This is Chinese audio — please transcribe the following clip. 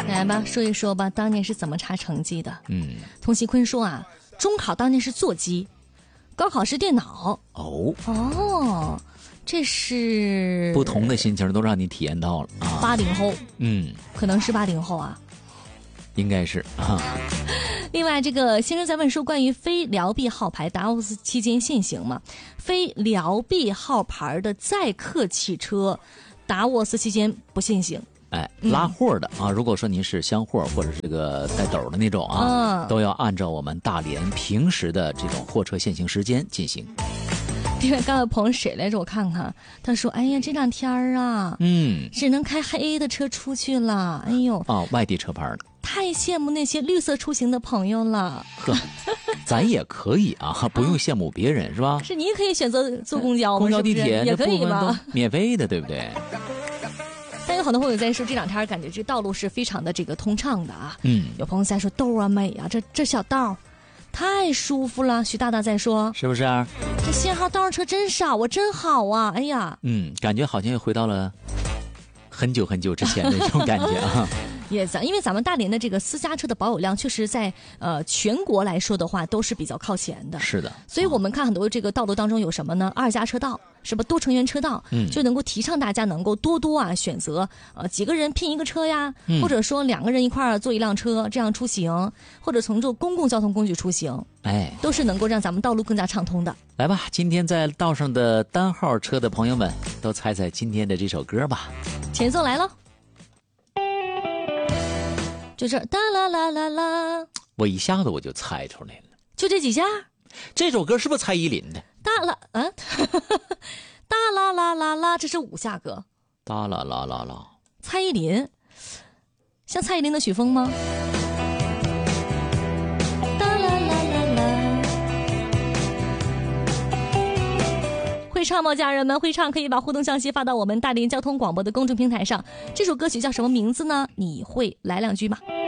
来吧，说一说吧，当年是怎么查成绩的？童锡坤说啊，中考当年是座机，高考是电脑。哦，这是不同的心情都让你体验到了啊。 80后，可能是80后啊， 应该是啊。 另外，这个先生在问说，关于非辽 B 号牌达沃斯期间限行吗？非辽 B 号牌的载客汽车，达沃斯期间不限行。 拉货的啊，如果说您是箱货或者是这个带斗的那种啊，都要按照我们大连平时的这种货车限行时间进行。 另外，刚才朋友谁来着？我看看，他说：“哎呀，这两天啊，只能开黑的车出去了。哎呦， 外地车牌的， 太羡慕那些绿色出行的朋友了。 呵，咱也可以啊，不用羡慕别人是吧？ 是你也可以选择坐公交吗？ 公交、地铁也可以吧？ 免费的，对不对？” 但有很多朋友在说，这两天感觉这道路是非常的这个通畅的啊。有朋友在说道啊美啊，这小道太舒服了。徐大大在说， 是不是啊？ 这信号道上车真少啊，真好啊！哎呀， 感觉好像又回到了很久很久之前的那种感觉啊。 因为咱们大连的这个私家车的保有量确实在全国来说的话都是比较靠前的。 是的， 所以我们看很多这个道路当中有什么呢？2家车道，什么多成员车道，就能够提倡大家能够多啊选择几个人拼一个车呀，或者说2个人一块儿坐一辆车这样出行，或者乘坐公共交通工具出行，都是能够让咱们道路更加畅通的。来吧，今天在道上的单号车的朋友们都猜猜今天的这首歌吧。 前奏来了。就这哒啦啦啦啦， 我一下子我就猜出来了， 就这几下。 这首歌是不是蔡依林的？ 哒啦啦啦啦，这是5下歌。 哒啦啦啦啦， 蔡依林，像蔡依林的曲风吗？哒啦啦啦啦，会唱吗，家人们？会唱可以把互动信息发到我们大连交通广播的公众平台上。这首歌曲叫什么名字呢？你会来2句吗？